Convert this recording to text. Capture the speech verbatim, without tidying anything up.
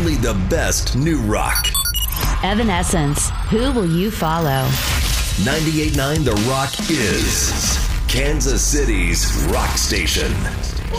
only the best new rock. Evanescence, who will you follow? ninety-eight point nine The Rock is Kansas City's rock station.